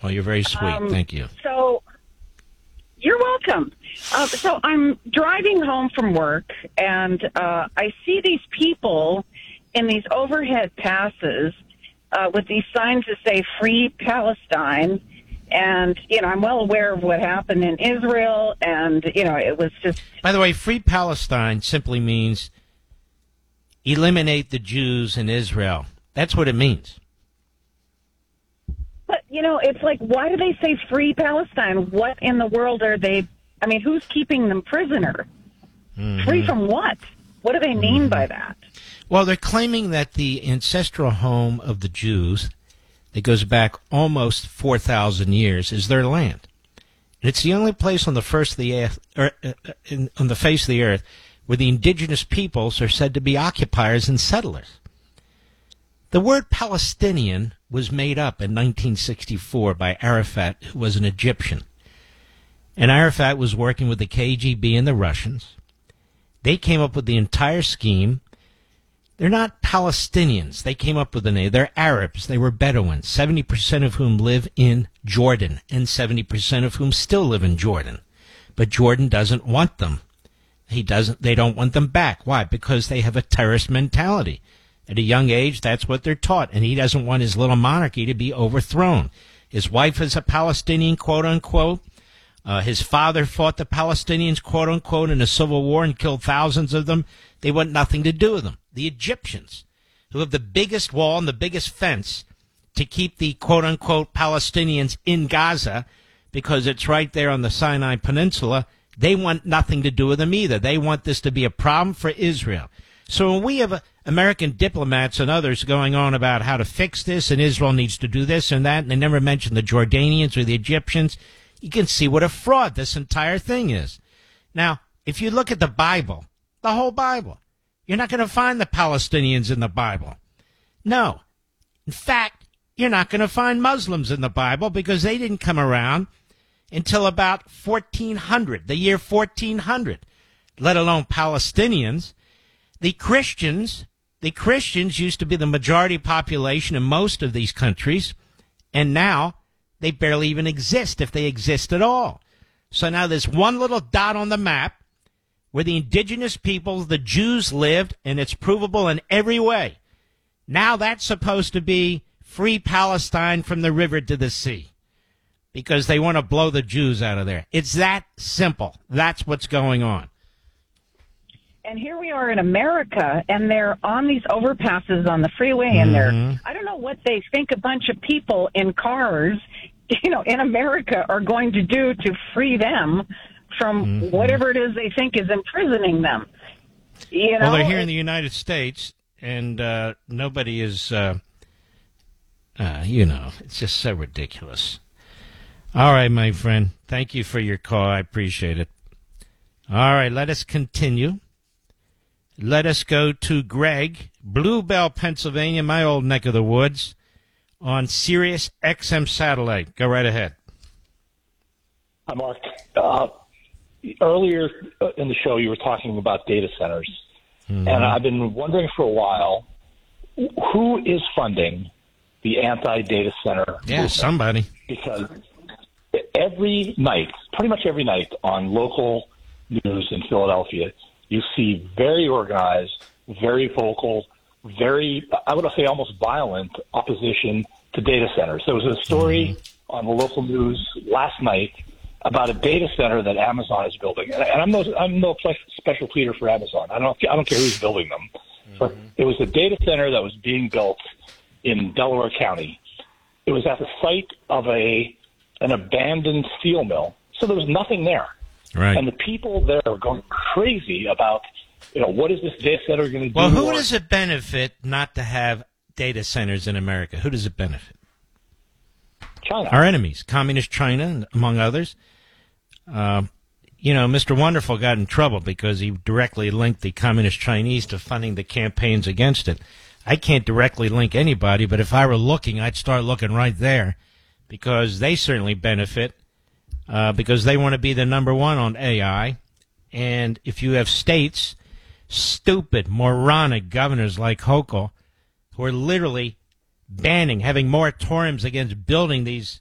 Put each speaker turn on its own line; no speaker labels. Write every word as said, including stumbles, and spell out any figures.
Well, you're very sweet.
Um,
Thank you.
So, you're welcome. Uh, so I'm driving home from work, and uh, I see these people in these overhead passes uh, with these signs that say "Free Palestine." And, you know, I'm well aware of what happened in Israel, and, you know, it was just...
By the way, Free Palestine simply means eliminate the Jews in Israel. That's what it means.
But, you know, it's like, why do they say Free Palestine? What in the world are they... I mean, who's keeping them prisoner? Mm-hmm. Free from what? What do they mean mm-hmm. by that?
Well, they're claiming that the ancestral home of the Jews... that goes back almost four thousand years, is their land. And it's the only place on the first of the earth, or, uh, in, on the face of the earth where the indigenous peoples are said to be occupiers and settlers. The word Palestinian was made up in nineteen sixty-four by Arafat, who was an Egyptian. And Arafat was working with the K G B and the Russians. They came up with the entire scheme. They're not Palestinians. They came up with the name. They're Arabs. They were Bedouins, seventy percent of whom live in Jordan, and seventy percent of whom still live in Jordan. But Jordan doesn't want them. He doesn't. They don't want them back. Why? Because they have a terrorist mentality. At a young age, that's what they're taught, and he doesn't want his little monarchy to be overthrown. His wife is a Palestinian, quote-unquote. Uh, his father fought the Palestinians, quote-unquote, in a civil war and killed thousands of them. They want nothing to do with them. The Egyptians, who have the biggest wall and the biggest fence to keep the quote-unquote Palestinians in Gaza because it's right there on the Sinai Peninsula, they want nothing to do with them either. They want this to be a problem for Israel. So when we have uh, American diplomats and others going on about how to fix this and Israel needs to do this and that, and they never mention the Jordanians or the Egyptians, you can see what a fraud this entire thing is. Now, if you look at the Bible, the whole Bible, you're not going to find the Palestinians in the Bible. No. In fact, you're not going to find Muslims in the Bible because they didn't come around until about fourteen hundred, the year fourteen hundred, let alone Palestinians. The Christians, the Christians used to be the majority population in most of these countries, and now they barely even exist, if they exist at all. So now there's one little dot on the map where the indigenous peoples, the Jews, lived, and it's provable in every way. Now that's supposed to be free Palestine from the river to the sea because they want to blow the Jews out of there. It's that simple. That's what's going on.
And here we are in America, and they're on these overpasses on the freeway, and mm-hmm. they're, I don't know what they think a bunch of people in cars, you know, in America are going to do to free them from mm-hmm. whatever it is they think is imprisoning them. You know?
Well, they're here in the United States, and uh, nobody is, uh, uh, you know, it's just so ridiculous. All right, my friend. Thank you for your call. I appreciate it. All right, let us continue. Let us go to Greg, Bluebell, Pennsylvania, my old neck of the woods, on Sirius X M satellite. Go right ahead.
Hi, Mark. Uh, earlier in the show, you were talking about data centers. Mm-hmm. And I've been wondering for a while, who is funding the anti-data center
Yeah,
movement?
Somebody.
Because every night, pretty much every night on local news in Philadelphia, you see very organized, very vocal, very, I would say almost violent opposition to data centers. There was a story mm-hmm. on the local news last night about a data center that Amazon is building. And I'm no, I'm no special pleader for Amazon. I don't, I don't care who's building them. Mm-hmm. But it was a data center that was being built in Delaware County. It was at the site of a an abandoned steel mill. So there was nothing there.
Right.
And the people there are going crazy about, you know, what is this data center going to do?
Well, who does it benefit not to have data centers in America? Who does it benefit?
China.
Our enemies, Communist China, among others. Uh, you know, Mister Wonderful got in trouble because he directly linked the Communist Chinese to funding the campaigns against it. I can't directly link anybody, but if I were looking, I'd start looking right there because they certainly benefit uh, because they want to be the number one on A I. And if you have states, stupid, moronic governors like Hochul, who are literally banning, having moratoriums against building these